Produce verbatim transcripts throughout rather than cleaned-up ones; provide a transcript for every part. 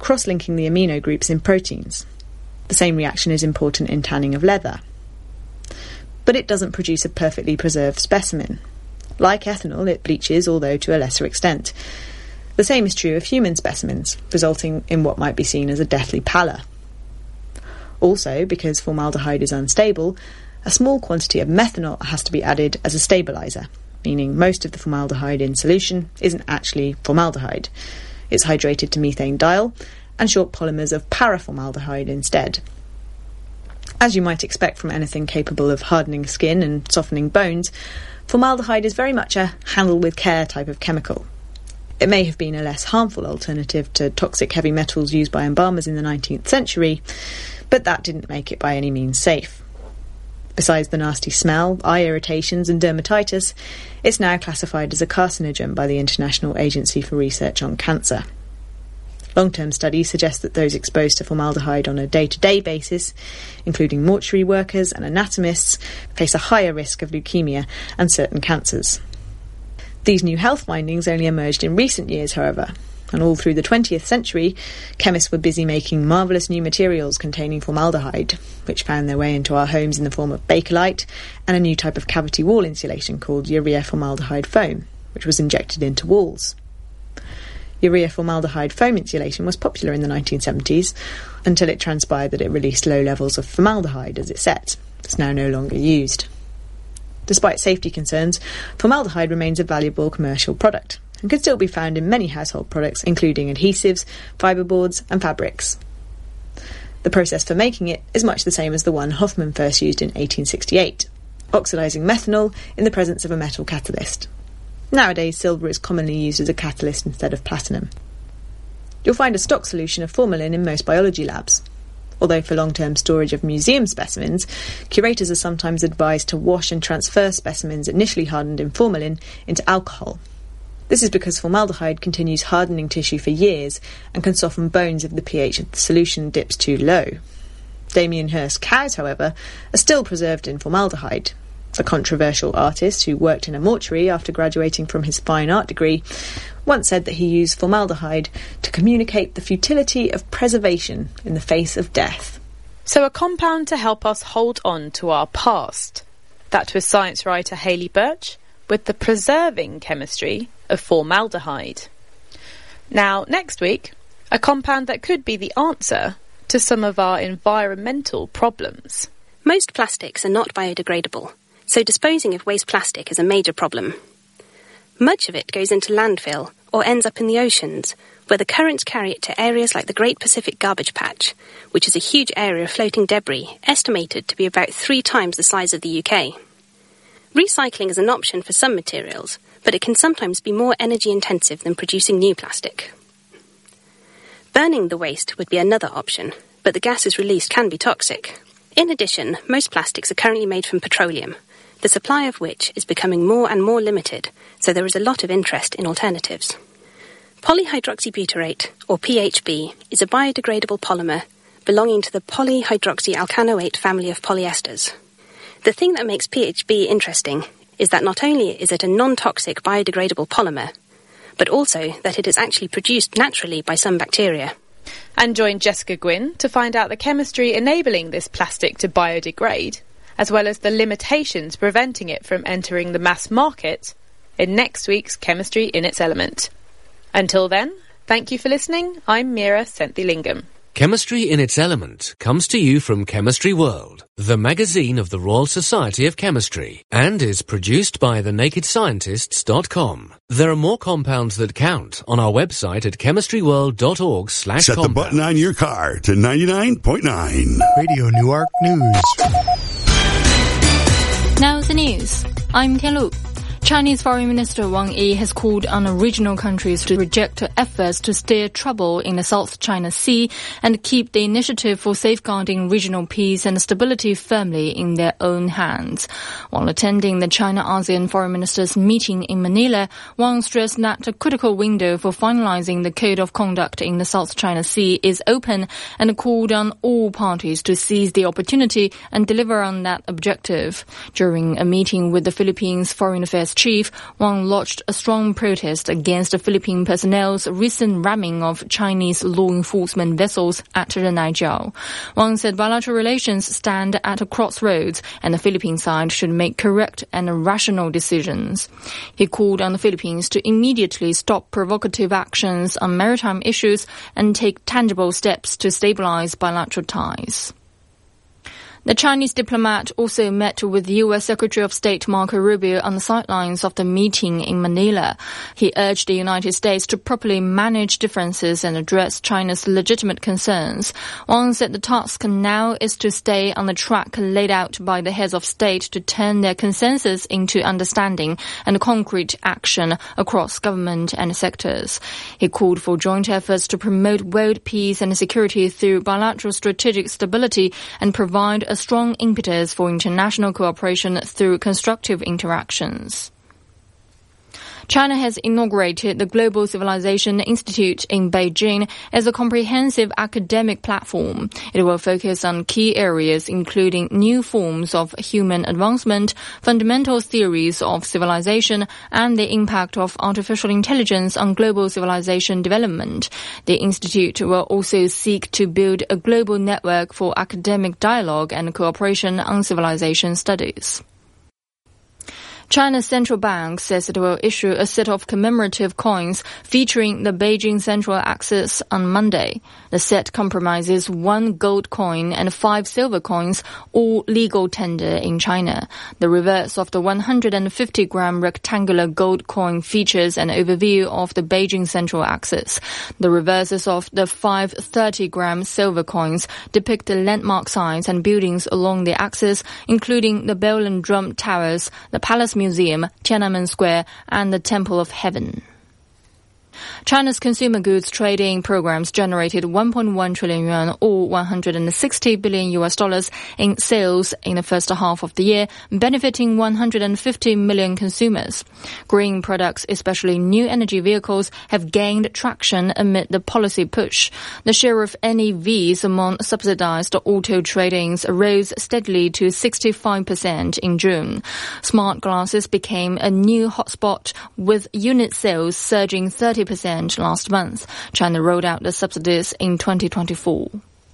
cross-linking the amino groups in proteins. The same reaction is important in tanning of leather. But it doesn't produce a perfectly preserved specimen. Like ethanol, it bleaches, although to a lesser extent. The same is true of human specimens, resulting in what might be seen as a deathly pallor. Also, because formaldehyde is unstable, a small quantity of methanol has to be added as a stabiliser, meaning most of the formaldehyde in solution isn't actually formaldehyde. It's hydrated to methane diol and short polymers of paraformaldehyde instead. As you might expect from anything capable of hardening skin and softening bones, formaldehyde is very much a handle with care type of chemical. It may have been a less harmful alternative to toxic heavy metals used by embalmers in the nineteenth century, but that didn't make it by any means safe. Besides the nasty smell, eye irritations and dermatitis, it's now classified as a carcinogen by the International Agency for Research on Cancer. Long-term studies suggest that those exposed to formaldehyde on a day-to-day basis, including mortuary workers and anatomists, face a higher risk of leukemia and certain cancers. These new health findings only emerged in recent years, however, and all through the twentieth century, chemists were busy making marvellous new materials containing formaldehyde, which found their way into our homes in the form of Bakelite and a new type of cavity wall insulation called urea formaldehyde foam, which was injected into walls. Urea formaldehyde foam insulation was popular in the nineteen seventies until it transpired that it released low levels of formaldehyde as it set. It's now no longer used. Despite safety concerns, formaldehyde remains a valuable commercial product and can still be found in many household products, including adhesives, fibreboards and fabrics. The process for making it is much the same as the one Hofmann first used in eighteen sixty-eight, oxidising methanol in the presence of a metal catalyst. Nowadays, silver is commonly used as a catalyst instead of platinum. You'll find a stock solution of formalin in most biology labs. Although for long-term storage of museum specimens, curators are sometimes advised to wash and transfer specimens initially hardened in formalin into alcohol. This is because formaldehyde continues hardening tissue for years and can soften bones if the pH of the solution dips too low. Damien Hirst cows, however, are still preserved in formaldehyde. A controversial artist who worked in a mortuary after graduating from his fine art degree once said that he used formaldehyde to communicate the futility of preservation in the face of death. So a compound to help us hold on to our past. That was science writer Hayley Birch with the preserving chemistry of formaldehyde. Now, next week, a compound that could be the answer to some of our environmental problems. Most plastics are not biodegradable, so disposing of waste plastic is a major problem. Much of it goes into landfill or ends up in the oceans, where the currents carry it to areas like the Great Pacific Garbage Patch, which is a huge area of floating debris, estimated to be about three times the size of the U K. Recycling is an option for some materials, but it can sometimes be more energy-intensive than producing new plastic. Burning the waste would be another option, but the gases released can be toxic. In addition, most plastics are currently made from petroleum, the supply of which is becoming more and more limited, so there is a lot of interest in alternatives. Polyhydroxybutyrate, or P H B, is a biodegradable polymer belonging to the polyhydroxyalkanoate family of polyesters. The thing that makes P H B interesting is that not only is it a non-toxic biodegradable polymer, but also that it is actually produced naturally by some bacteria. And join Jessica Gwynn to find out the chemistry enabling this plastic to biodegrade, as well as the limitations preventing it from entering the mass market in next week's Chemistry in its Element. Until then, thank you for listening. I'm Mira Senthilingam. Chemistry in its Element comes to you from Chemistry World, the magazine of the Royal Society of Chemistry, and is produced by the naked scientists dot com. There are more compounds that count on our website at chemistry world dot org slash Set the button on your car to ninety-nine point nine. Radio Newark News. Now the news. I'm Tianlu. Chinese Foreign Minister Wang Yi has called on regional countries to reject efforts to steer trouble in the South China Sea and keep the initiative for safeguarding regional peace and stability firmly in their own hands. While attending the China-ASEAN Foreign Ministers meeting in Manila, Wang stressed that a critical window for finalizing the Code of Conduct in the South China Sea is open and called on all parties to seize the opportunity and deliver on that objective. During a meeting with the Philippines Foreign Affairs chief, Wang lodged a strong protest against the Philippine personnel's recent ramming of Chinese law enforcement vessels at Renaijiao. Wang said bilateral relations stand at a crossroads and the Philippine side should make correct and rational decisions. He called on the Philippines to immediately stop provocative actions on maritime issues and take tangible steps to stabilize bilateral ties. The Chinese diplomat also met with U S Secretary of State Marco Rubio on the sidelines of the meeting in Manila. He urged the United States to properly manage differences and address China's legitimate concerns. Wang said the task now is to stay on the track laid out by the heads of state to turn their consensus into understanding and concrete action across government and sectors. He called for joint efforts to promote world peace and security through bilateral strategic stability and provide a strong impetus for international cooperation through constructive interactions. China has inaugurated the Global Civilization Institute in Beijing as a comprehensive academic platform. It will focus on key areas including new forms of human advancement, fundamental theories of civilization, and the impact of artificial intelligence on global civilization development. The institute will also seek to build a global network for academic dialogue and cooperation on civilization studies. China's central bank says it will issue a set of commemorative coins featuring the Beijing Central Axis on Monday. The set comprises one gold coin and five silver coins, all legal tender in China. The reverse of the one hundred fifty gram rectangular gold coin features an overview of the Beijing Central Axis. The reverses of the five thirty gram silver coins depict the landmark signs and buildings along the axis, including the Bell and Drum Towers, the Palace Museum, Tiananmen Square, and the Temple of Heaven. China's consumer goods trading programs generated one point one trillion yuan or one hundred sixty billion U S dollars in sales in the first half of the year, benefiting one hundred fifty million consumers. Green products, especially new energy vehicles, have gained traction amid the policy push. The share of N E Vs among subsidized auto tradings rose steadily to sixty-five percent in June. Smart glasses became a new hotspot, with unit sales surging thirty percent last month. China rolled out the subsidies in twenty twenty-four.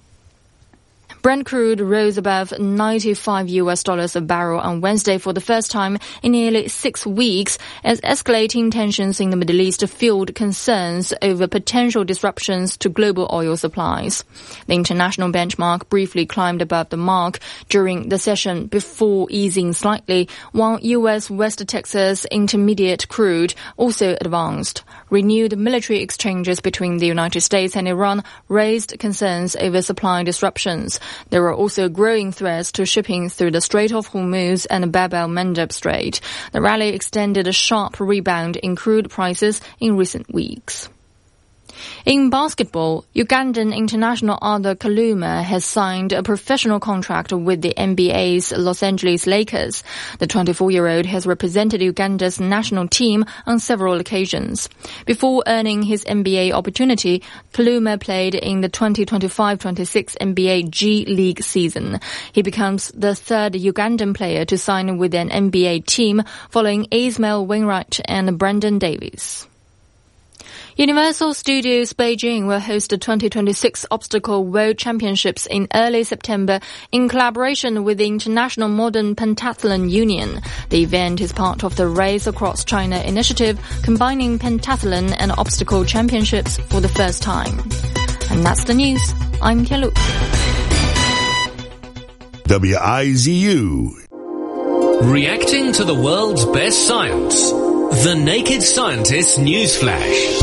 Brent crude rose above ninety-five U S dollars a barrel on Wednesday for the first time in nearly six weeks as escalating tensions in the Middle East fueled concerns over potential disruptions to global oil supplies. The international benchmark briefly climbed above the mark during the session before easing slightly, while U S West Texas Intermediate crude also advanced. Renewed military exchanges between the United States and Iran raised concerns over supply disruptions. There are also growing threats to shipping through the Strait of Hormuz and Bab el-Mandeb Strait. The rally extended a sharp rebound in crude prices in recent weeks. In basketball, Ugandan international Arthur Kaluma has signed a professional contract with the N B A's Los Angeles Lakers. The twenty-four-year-old has represented Uganda's national team on several occasions. Before earning his N B A opportunity, Kaluma played in the twenty twenty-five twenty-six N B A G League season. He becomes the third Ugandan player to sign with an N B A team, following Ismail Wainwright and Brandon Davis. Universal Studios Beijing will host the twenty twenty-six Obstacle World Championships in early September in collaboration with the International Modern Pentathlon Union. The event is part of the Race Across China initiative, combining pentathlon and obstacle championships for the first time. And that's the news. I'm Tian Lu. W I Z U. Reacting to the world's best science. The Naked Scientist News Flash.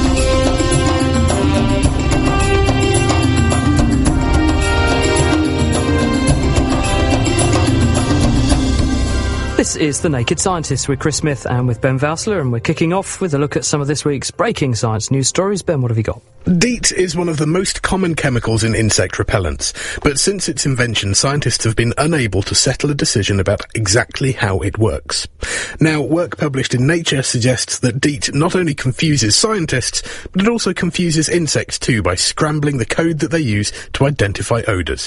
This is The Naked Scientist with Chris Smith and with Ben Valsler, and we're kicking off with a look at some of this week's breaking science news stories. Ben, what have you got? DEET is one of the most common chemicals in insect repellents, but since its invention, scientists have been unable to settle a decision about exactly how it works. Now, work published in Nature suggests that DEET not only confuses scientists, but it also confuses insects too by scrambling the code that they use to identify odours.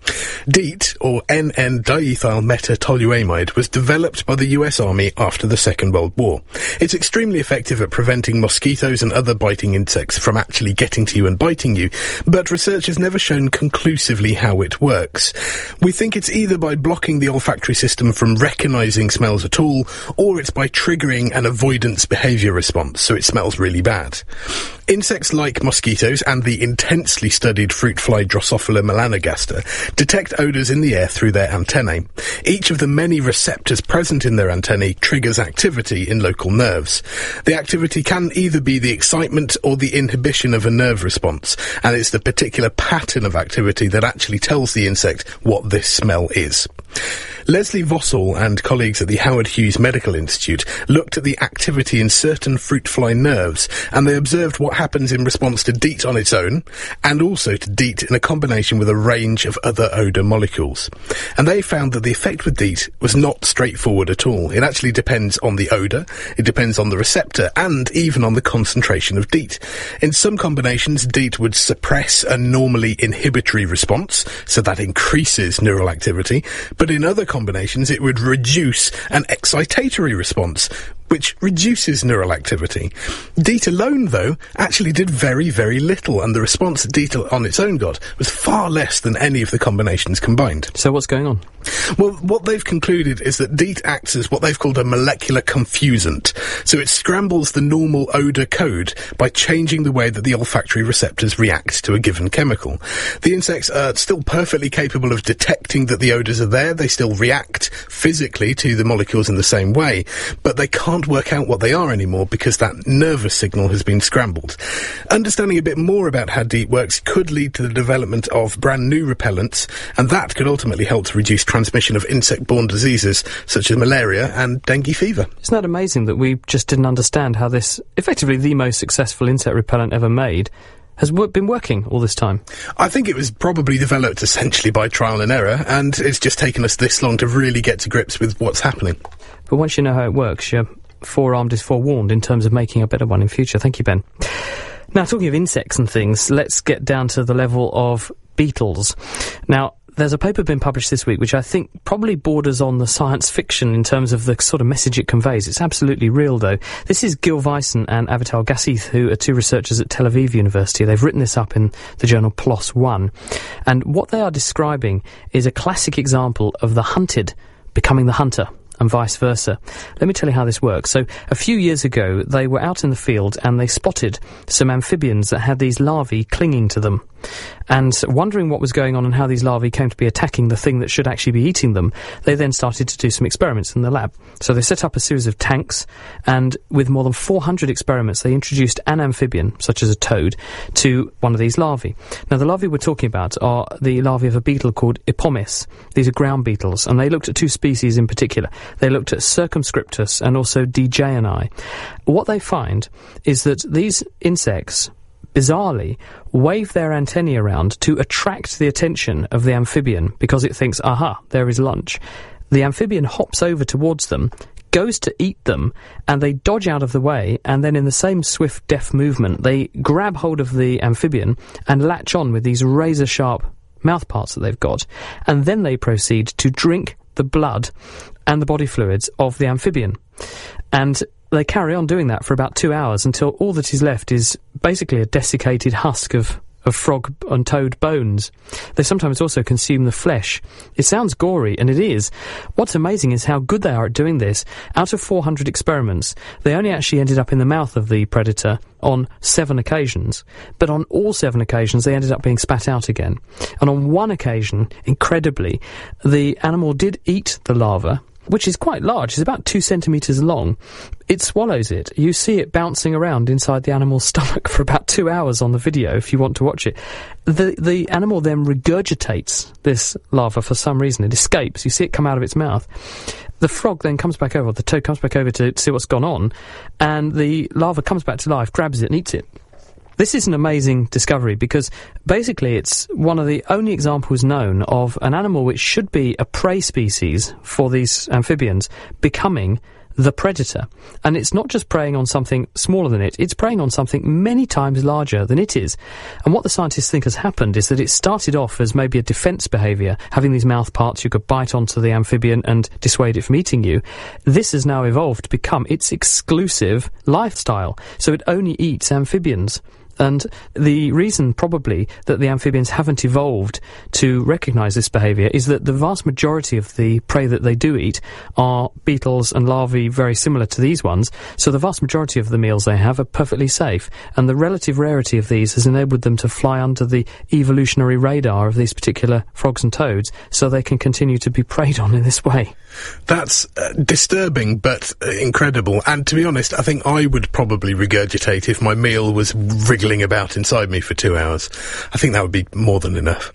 DEET, or N N diethyl metatoluamide, was developed by the U S Army after the Second World War. It's extremely effective at preventing mosquitoes and other biting insects from actually getting to you and biting you, but research has never shown conclusively how it works. We think it's either by blocking the olfactory system from recognising smells at all, or it's by triggering an avoidance behaviour response, so it smells really bad. Insects like mosquitoes and the intensely studied fruit fly Drosophila melanogaster detect odours in the air through their antennae. Each of the many receptors present in their antennae triggers activity in local nerves. The activity can either be the excitement or the inhibition of a nerve response, and it's the particular pattern of activity that actually tells the insect what this smell is. Leslie Vossel and colleagues at the Howard Hughes Medical Institute looked at the activity in certain fruit fly nerves, and they observed what happens in response to DEET on its own, and also to DEET in a combination with a range of other odour molecules. And they found that the effect with DEET was not straightforward at all. It actually depends on the odour, it depends on the receptor, and even on the concentration of DEET. In some combinations, DEET would suppress a normally inhibitory response, so that increases neural activity, but in other combinations it would reduce an excitatory response, which reduces neural activity. DEET alone, though, actually did very, very little, and the response that DEET on its own got was far less than any of the combinations combined. So what's going on? Well, what they've concluded is that DEET acts as what they've called a molecular confusant. So it scrambles the normal odour code by changing the way that the olfactory receptors react to a given chemical. The insects are still perfectly capable of detecting that the odours are there. They still react physically to the molecules in the same way, but they can't work out what they are anymore because that nervous signal has been scrambled. Understanding a bit more about how DEET works could lead to the development of brand new repellents, and that could ultimately help to reduce transmission of insect-borne diseases such as malaria and dengue fever. Isn't that amazing that we just didn't understand how this, effectively the most successful insect repellent ever made, has w- been working all this time? I think it was probably developed essentially by trial and error, and it's just taken us this long to really get to grips with what's happening. But once you know how it works, you're forearmed is forewarned in terms of making a better one in future. Thank you, Ben. Now, talking of insects and things, let's get down to the level of beetles. Now, there's a paper been published this week which I think probably borders on the science fiction in terms of the sort of message it conveys. It's absolutely real, though. This is Gil Vyson and Avital Gassith, who are two researchers at Tel Aviv University. They've written this up in the journal PLOS One. And what they are describing is a classic example of the hunted becoming the hunter, and vice versa. Let me tell you how this works. So, a few years ago, they were out in the field and they spotted some amphibians that had these larvae clinging to them. And wondering what was going on and how these larvae came to be attacking the thing that should actually be eating them, they then started to do some experiments in the lab. So they set up a series of tanks, and with more than four hundred experiments, they introduced an amphibian, such as a toad, to one of these larvae. Now, the larvae we're talking about are the larvae of a beetle called Epomis. These are ground beetles, and they looked at two species in particular. They looked at Circumscriptus and also D J-ani. What they find is that these insects, bizarrely, wave their antennae around to attract the attention of the amphibian because it thinks, aha, there is lunch. The amphibian hops over towards them, goes to eat them, and they dodge out of the way, and then in the same swift, deft movement, they grab hold of the amphibian and latch on with these razor-sharp mouthparts that they've got, and then they proceed to drink the blood and the body fluids of the amphibian. And they carry on doing that for about two hours until all that is left is basically a desiccated husk of, of frog and toad bones. They sometimes also consume the flesh. It sounds gory, and it is. What's amazing is how good they are at doing this. Out of four hundred experiments, they only actually ended up in the mouth of the predator on seven occasions. But on all seven occasions, they ended up being spat out again. And on one occasion, incredibly, the animal did eat the larva, which is quite large. It's about two centimetres long. It swallows it. You see it bouncing around inside the animal's stomach for about two hours on the video, if you want to watch it. The the animal then regurgitates this larva for some reason. It escapes. You see it come out of its mouth. The frog then comes back over, or the toad comes back over to see what's gone on, and the larva comes back to life, grabs it and eats it. This is an amazing discovery because basically it's one of the only examples known of an animal which should be a prey species for these amphibians becoming the predator. And it's not just preying on something smaller than it, it's preying on something many times larger than it is. And what the scientists think has happened is that it started off as maybe a defence behaviour, having these mouth parts you could bite onto the amphibian and dissuade it from eating you. This has now evolved to become its exclusive lifestyle. So it only eats amphibians. And the reason, probably, that the amphibians haven't evolved to recognise this behaviour is that the vast majority of the prey that they do eat are beetles and larvae very similar to these ones, so the vast majority of the meals they have are perfectly safe, and the relative rarity of these has enabled them to fly under the evolutionary radar of these particular frogs and toads, so they can continue to be preyed on in this way. That's uh, disturbing, but uh, incredible. And to be honest, I think I would probably regurgitate if my meal was wriggling about inside me for two hours. I think that would be more than enough.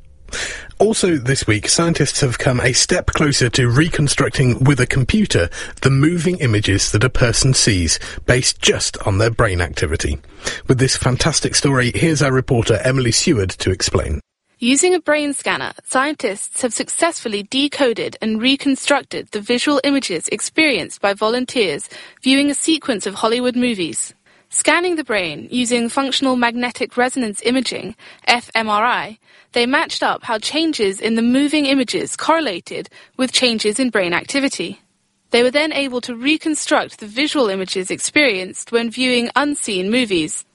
Also this week, scientists have come a step closer to reconstructing with a computer the moving images that a person sees, based just on their brain activity. With this fantastic story, here's our reporter Emily Seward to explain. Using a brain scanner, scientists have successfully decoded and reconstructed the visual images experienced by volunteers viewing a sequence of Hollywood movies. Scanning the brain using functional magnetic resonance imaging, f M R I, they matched up how changes in the moving images correlated with changes in brain activity. They were then able to reconstruct the visual images experienced when viewing unseen movies.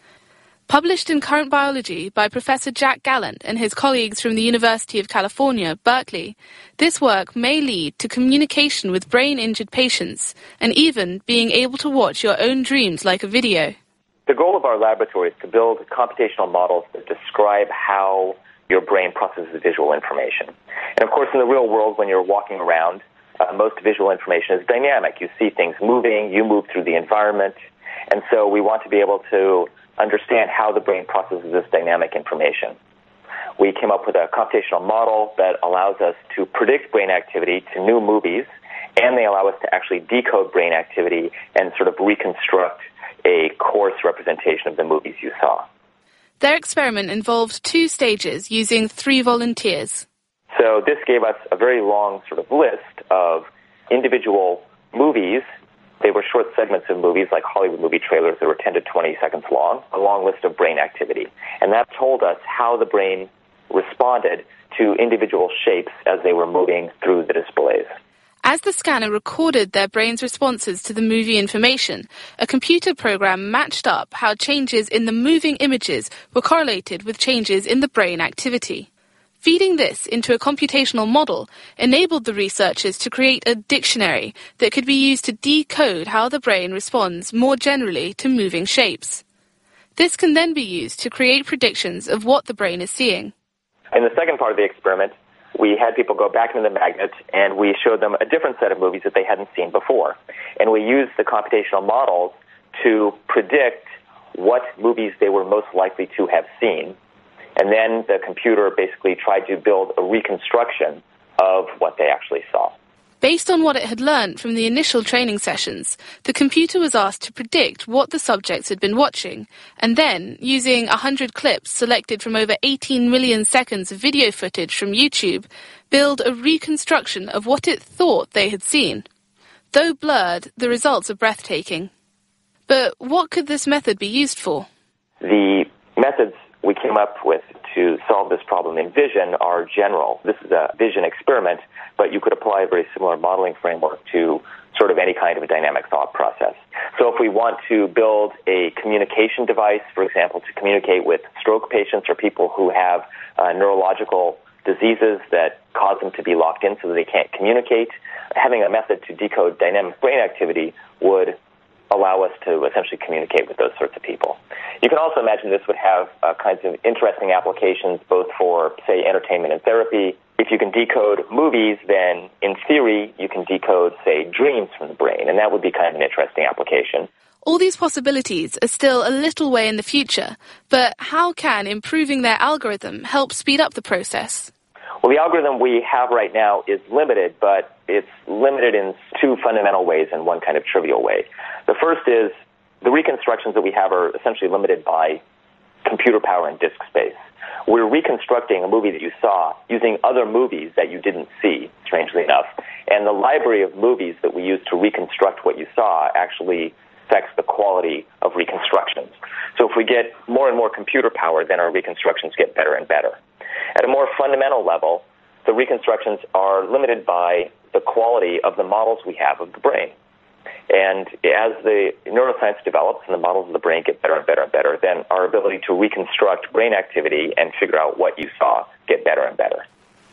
Published in Current Biology by Professor Jack Gallant and his colleagues from the University of California, Berkeley, this work may lead to communication with brain-injured patients and even being able to watch your own dreams like a video. The goal of our laboratory is to build computational models that describe how your brain processes visual information. And of course, in the real world, when you're walking around, uh, most visual information is dynamic. You see things moving, you move through the environment, and so we want to be able to understand how the brain processes this dynamic information. We came up with a computational model that allows us to predict brain activity to new movies, and they allow us to actually decode brain activity and sort of reconstruct a coarse representation of the movies you saw. Their experiment involved two stages using three volunteers. So this gave us a very long sort of list of individual movies. They were short segments of movies like Hollywood movie trailers that were ten to twenty seconds long, a long list of brain activity. And that told us how the brain responded to individual shapes as they were moving through the displays. As the scanner recorded their brain's responses to the movie information, a computer program matched up how changes in the moving images were correlated with changes in the brain activity. Feeding this into a computational model enabled the researchers to create a dictionary that could be used to decode how the brain responds more generally to moving shapes. This can then be used to create predictions of what the brain is seeing. In the second part of the experiment, we had people go back into the magnet and we showed them a different set of movies that they hadn't seen before. And we used the computational models to predict what movies they were most likely to have seen. And then the computer basically tried to build a reconstruction of what they actually saw. Based on what it had learned from the initial training sessions, the computer was asked to predict what the subjects had been watching, and then, using one hundred clips selected from over eighteen million seconds of video footage from YouTube, build a reconstruction of what it thought they had seen. Though blurred, the results are breathtaking. But what could this method be used for? The methods we came up with to solve this problem in vision are general. This is a vision experiment, but you could apply a very similar modeling framework to sort of any kind of a dynamic thought process. So if we want to build a communication device, for example, to communicate with stroke patients or people who have uh, neurological diseases that cause them to be locked in so that they can't communicate, having a method to decode dynamic brain activity would allow us to essentially communicate with those sorts of people. You can also imagine this would have uh, kinds of interesting applications both for, say, entertainment and therapy. If you can decode movies, then in theory you can decode, say, dreams from the brain, and that would be kind of an interesting application. All these possibilities are still a little way in the future, but how can improving their algorithm help speed up the process? Well, the algorithm we have right now is limited, but it's limited in two fundamental ways and one kind of trivial way. The first is the reconstructions that we have are essentially limited by computer power and disk space. We're reconstructing a movie that you saw using other movies that you didn't see strangely enough. And the library of movies that we use to reconstruct what you saw actually affects the quality of reconstructions. So if we get more and more computer power, then our reconstructions get better and better. At a more fundamental level, the reconstructions are limited by the quality of the models we have of the brain. And as the neuroscience develops and the models of the brain get better and better and better, then our ability to reconstruct brain activity and figure out what you saw get better and better.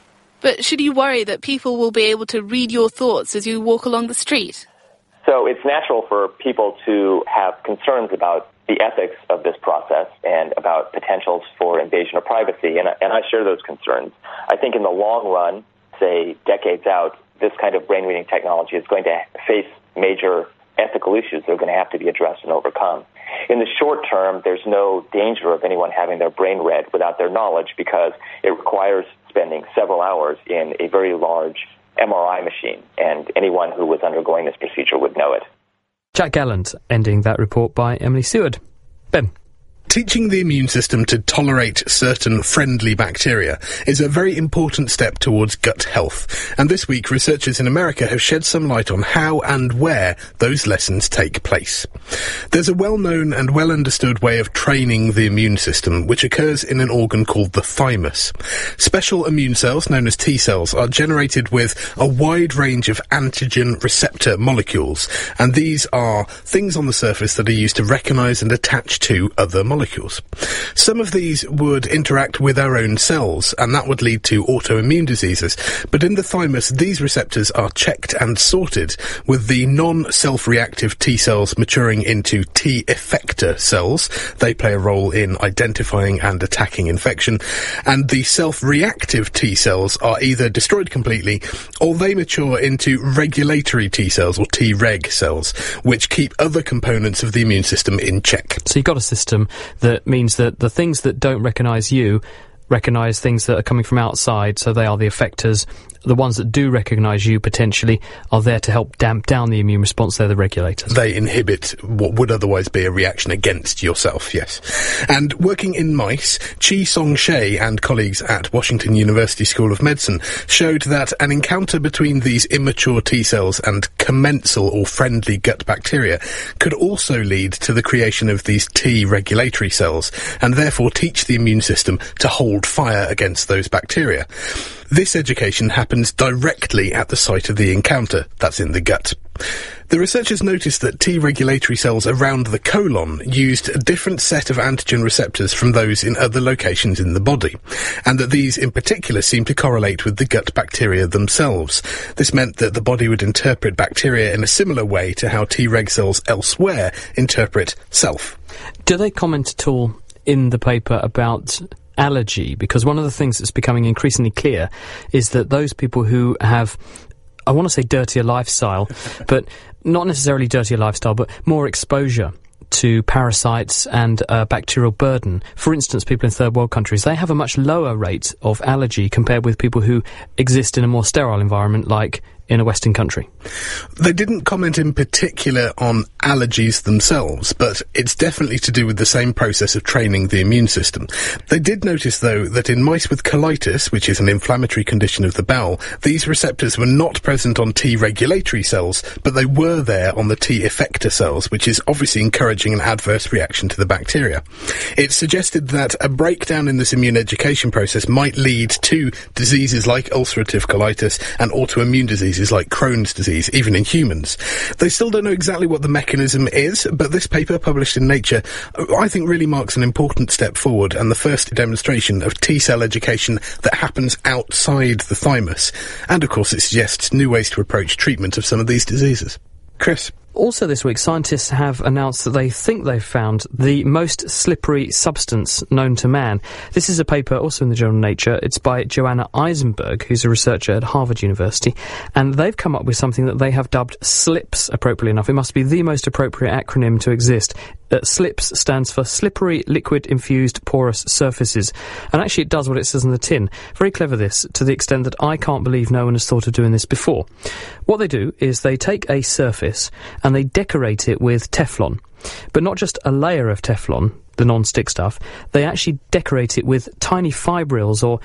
But should you worry that people will be able to read your thoughts as you walk along the street? So it's natural for people to have concerns about the ethics of this process and about potentials for invasion of privacy, and, and I share those concerns. I think in the long run, say decades out, this kind of brain-reading technology is going to face major ethical issues that are going to have to be addressed and overcome. In the short term, there's no danger of anyone having their brain read without their knowledge because it requires spending several hours in a very large M R I machine, and anyone who was undergoing this procedure would know it. Jack Gallant ending that report by Emily Seward. Ben. Teaching the immune system to tolerate certain friendly bacteria is a very important step towards gut health, and this week researchers in America have shed some light on how and where those lessons take place. There's a well-known and well-understood way of training the immune system, which occurs in an organ called the thymus. Special immune cells, known as T cells, are generated with a wide range of antigen receptor molecules, and these are things on the surface that are used to recognize and attach to other molecules. Molecules. Some of these would interact with our own cells, and that would lead to autoimmune diseases. But in the thymus, these receptors are checked and sorted, with the non-self-reactive T cells maturing into T effector cells. They play a role in identifying and attacking infection. And the self-reactive T cells are either destroyed completely, or they mature into regulatory T cells, or T-reg cells, which keep other components of the immune system in check. So you've got a system that means that the things that don't recognise you recognise things that are coming from outside, so they are the effectors. The ones that do recognise you potentially are there to help damp down the immune response. They're the regulators. They inhibit what would otherwise be a reaction against yourself, yes. And working in mice, Chi Song Shea and colleagues at Washington University School of Medicine showed that an encounter between these immature T cells and commensal or friendly gut bacteria could also lead to the creation of these T regulatory cells, and therefore teach the immune system to hold fire against those bacteria. This education happens directly at the site of the encounter, that's in the gut. The researchers noticed that T regulatory cells around the colon used a different set of antigen receptors from those in other locations in the body, and that these in particular seemed to correlate with the gut bacteria themselves. This meant that the body would interpret bacteria in a similar way to how T-reg cells elsewhere interpret self. Do they comment at all in the paper about allergy? Because one of the things that's becoming increasingly clear is that those people who have, I want to say dirtier lifestyle, but not necessarily dirtier lifestyle, but more exposure to parasites and uh, bacterial burden. For instance, people in third world countries, they have a much lower rate of allergy compared with people who exist in a more sterile environment like in a Western country. They didn't comment in particular on allergies themselves, but it's definitely to do with the same process of training the immune system. They did notice, though, that in mice with colitis, which is an inflammatory condition of the bowel, these receptors were not present on T regulatory cells, but they were there on the T effector cells, which is obviously encouraging an adverse reaction to the bacteria. It suggested that a breakdown in this immune education process might lead to diseases like ulcerative colitis and autoimmune diseases like Crohn's disease, even in humans. They still don't know exactly what the mechanism is, but this paper, published in Nature, I think really marks an important step forward and the first demonstration of T-cell education that happens outside the thymus. And, of course, it suggests new ways to approach treatment of some of these diseases. Chris? Also this week, scientists have announced that they think they've found the most slippery substance known to man. This is a paper also in the journal Nature. It's by Joanna Eisenberg, who's a researcher at Harvard University, and they've come up with something that they have dubbed SLIPS, appropriately enough. It must be the most appropriate acronym to exist. Uh, SLIPS stands for Slippery Liquid Infused Porous Surfaces, and actually it does what it says on the tin. Very clever, this, to the extent that I can't believe no one has thought of doing this before. What they do is they take a surface and they decorate it with Teflon. But not just a layer of Teflon, the non-stick stuff, they actually decorate it with tiny fibrils or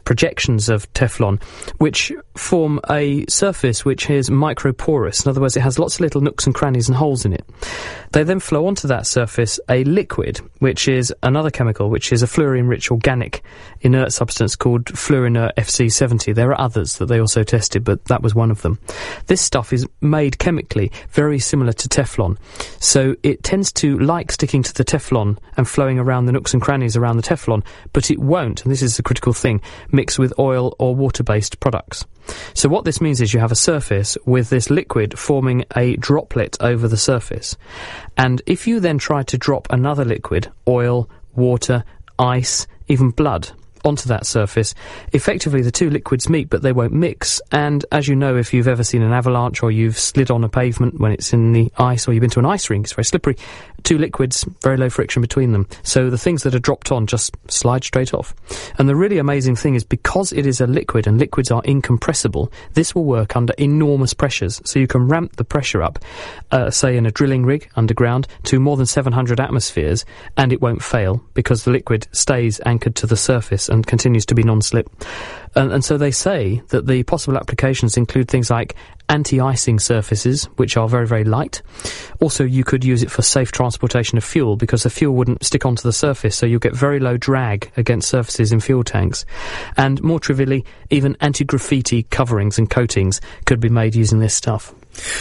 projections of Teflon, which form a surface which is microporous. In other words, it has lots of little nooks and crannies and holes in it. They then flow onto that surface a liquid, which is another chemical, which is a fluorine-rich organic inert substance called Fluorinert F C seventy. There are others that they also tested, but that was one of them. This stuff is made chemically very similar to Teflon, so it tends to like sticking to the Teflon and flowing around the nooks and crannies around the Teflon, but it won't, and this is the critical thing, mix with oil or water-based products. So what this means is you have a surface with this liquid forming a droplet over the surface. And if you then try to drop another liquid, oil, water, ice, even blood, onto that surface, effectively the two liquids meet, but they won't mix. And as you know, if you've ever seen an avalanche or you've slid on a pavement when it's in the ice, or you've been to an ice rink, it's very slippery, two liquids, very low friction between them. So the things that are dropped on just slide straight off. And the really amazing thing is, because it is a liquid and liquids are incompressible, this will work under enormous pressures. So you can ramp the pressure up, uh, say in a drilling rig underground, to more than seven hundred atmospheres, and it won't fail because the liquid stays anchored to the surface and continues to be non-slip. And, and so they say that the possible applications include things like anti-icing surfaces, which are very, very light. Also, you could use it for safe transportation of fuel, because the fuel wouldn't stick onto the surface, so you'll get very low drag against surfaces in fuel tanks. And more trivially, even anti-graffiti coverings and coatings could be made using this stuff.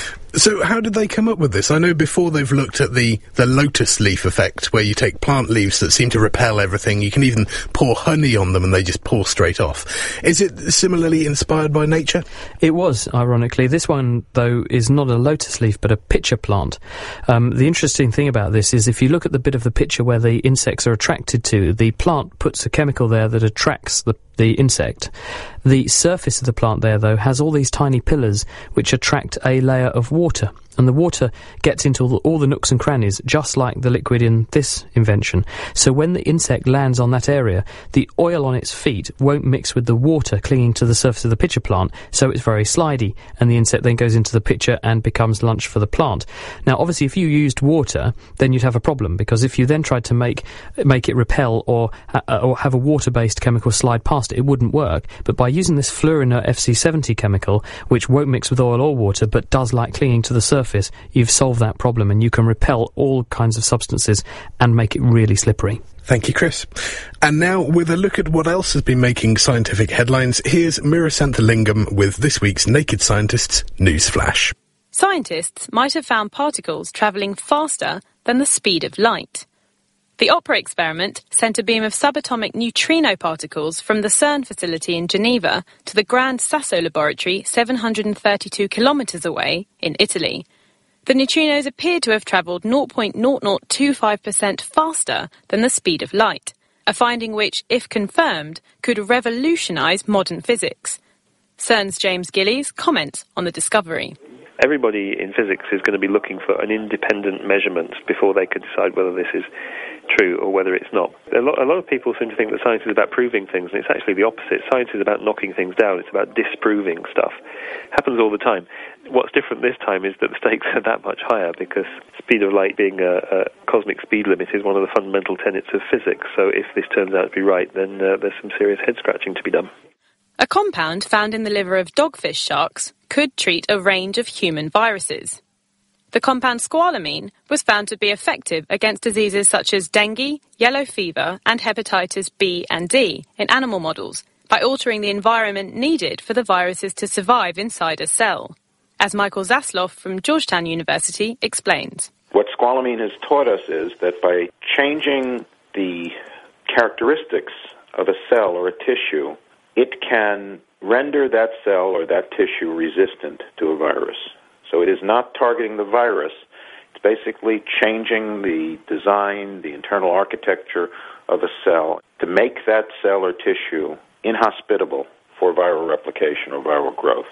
So how did they come up with this? I know before they've looked at the, the lotus leaf effect, where you take plant leaves that seem to repel everything. You can even pour honey on them and they just pour straight off. Is it similarly inspired by nature? It was, ironically. This one, though, is not a lotus leaf, but a pitcher plant. Um, the interesting thing about this is, if you look at the bit of the pitcher where the insects are attracted to, the plant puts a chemical there that attracts the the insect. The surface of the plant there, though, has all these tiny pillars which attract a layer of water. And the water gets into all the, all the nooks and crannies, just like the liquid in this invention. So when the insect lands on that area, the oil on its feet won't mix with the water clinging to the surface of the pitcher plant, so it's very slidey, and the insect then goes into the pitcher and becomes lunch for the plant. Now, obviously, if you used water, then you'd have a problem, because if you then tried to make make it repel or, uh, or have a water-based chemical slide past it, it wouldn't work. But by using this Fluorinert F C seventy chemical, which won't mix with oil or water, but does like clinging to the surface, Surface, you've solved that problem, and you can repel all kinds of substances and make it really slippery. Thank you, Chris. And now, with a look at what else has been making scientific headlines, here's Mirasanthalingam with this week's Naked Scientists News Flash. Scientists might have found particles travelling faster than the speed of light. The OPERA experiment sent a beam of subatomic neutrino particles from the CERN facility in Geneva to the Gran Sasso laboratory seven hundred thirty-two kilometres away in Italy. The neutrinos appeared to have travelled zero point zero zero two five percent faster than the speed of light, a finding which, if confirmed, could revolutionise modern physics. CERN's James Gillies comments on the discovery. Everybody in physics is going to be looking for an independent measurement before they could decide whether this is true or whether it's not. A lot, a lot of people seem to think that science is about proving things, and it's actually the opposite. Science is about knocking things down. It's about disproving stuff. Happens all the time. What's different this time is that the stakes are that much higher, because speed of light being a, a cosmic speed limit is one of the fundamental tenets of physics. So if this turns out to be right, then uh, there's some serious head-scratching to be done. A compound found in the liver of dogfish sharks could treat a range of human viruses. The compound squalamine was found to be effective against diseases such as dengue, yellow fever, and hepatitis B and D in animal models by altering the environment needed for the viruses to survive inside a cell, as Michael Zasloff from Georgetown University explains. What squalamine has taught us is that by changing the characteristics of a cell or a tissue, it can render that cell or that tissue resistant to a virus. So it is not targeting the virus. It's basically changing the design, the internal architecture of a cell to make that cell or tissue inhospitable for viral replication or viral growth.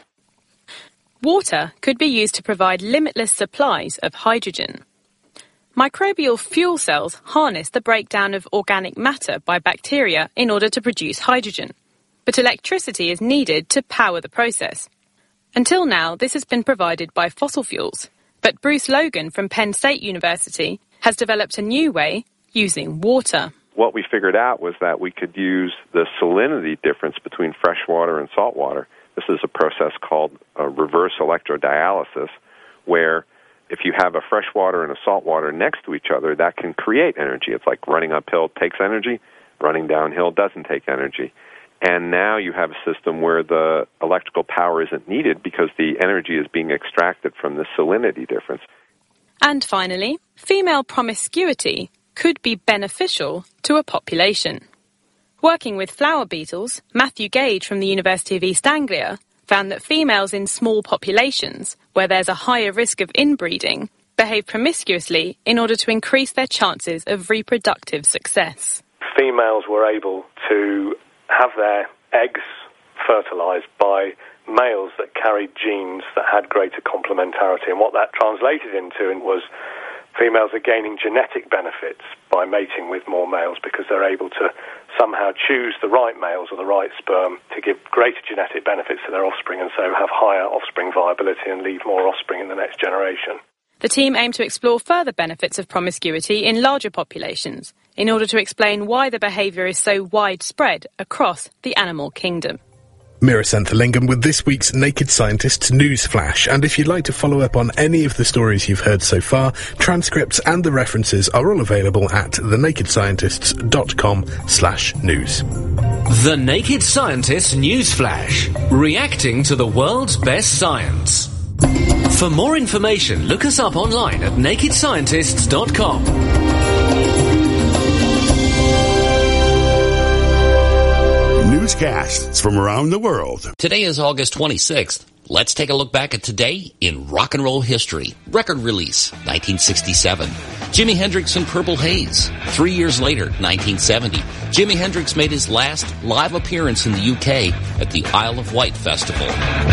Water could be used to provide limitless supplies of hydrogen. Microbial fuel cells harness the breakdown of organic matter by bacteria in order to produce hydrogen. But electricity is needed to power the process. Until now, this has been provided by fossil fuels, but Bruce Logan from Penn State University has developed a new way using water. what we figured out was that we could use the salinity difference between fresh water and salt water. This is a process called uh, reverse electrodialysis, where if you have a fresh water and a salt water next to each other, that can create energy. It's like running uphill takes energy, running downhill doesn't take energy. And now you have a system where the electrical power isn't needed because the energy is being extracted from the salinity difference. And finally, female promiscuity could be beneficial to a population. Working with flower beetles, Matthew Gage from the University of East Anglia found that females in small populations, where there's a higher risk of inbreeding, behave promiscuously in order to increase their chances of reproductive success. Females were able to have their eggs fertilised by males that carried genes that had greater complementarity. And what that translated into was females are gaining genetic benefits by mating with more males because they're able to somehow choose the right males or the right sperm to give greater genetic benefits to their offspring and so have higher offspring viability and leave more offspring in the next generation. The team aim to explore further benefits of promiscuity in larger populations in order to explain why the behaviour is so widespread across the animal kingdom. Mira Senthilingam with this week's Naked Scientists News Flash. And if you'd like to follow up on any of the stories you've heard so far, transcripts and the references are all available at thenakedscientists.com slash news. The Naked Scientists News Flash. Reacting to the world's best science. For more information, look us up online at naked scientists dot com. Newscasts from around the world. Today is August twenty-sixth. Let's take a look back at today in rock and roll history. Record release, nineteen sixty-seven. Jimi Hendrix and Purple Haze. Three years later, nineteen seventy. Jimi Hendrix made his last live appearance in the U K at the Isle of Wight Festival.